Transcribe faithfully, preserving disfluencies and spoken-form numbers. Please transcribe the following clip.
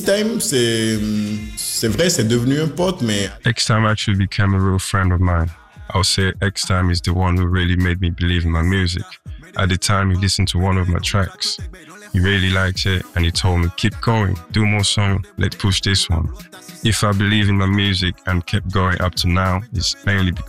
Time, c'est, c'est vrai, c'est devenu un pote, mais X-Time actually became a real friend of mine. I would say X-Time is the one who really made me believe in my music. At the time, he listened to one of my tracks. He really liked it and he told me, keep going, do more songs, let's push this one. If I believe in my music and kept going up to now, it's mainly because